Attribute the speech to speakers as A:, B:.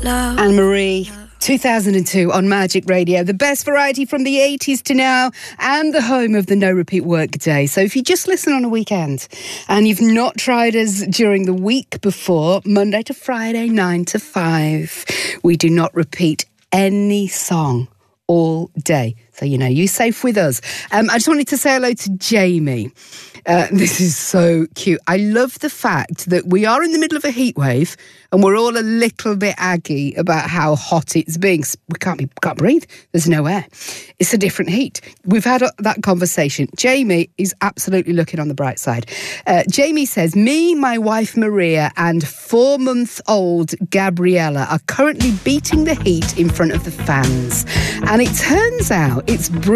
A: Anne-Marie, 2002 on Magic Radio. The best variety from the 80s to now, and the home of the no repeat workday. So if you just listen on a weekend and you've not tried us during the week before, Monday to Friday, 9 to 5, we do not repeat any song all day. So, you know, you're safe with us. I just wanted to say hello to Jamie. This is so cute. I love the fact that we are in the middle of a heat wave and we're all a little bit aggy about how hot it's being. We can't breathe. There's no air. It's a different heat. We've had that conversation. Jamie is absolutely looking on the bright side. Jamie says, me, my wife Maria and 4-month-old Gabriella are currently beating the heat in front of the fans. And it turns out it's